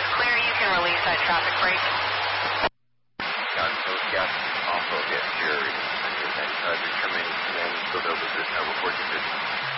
is clear. You can release that traffic brake. Got those gas off of exterior. Determining command, so they'll report your business.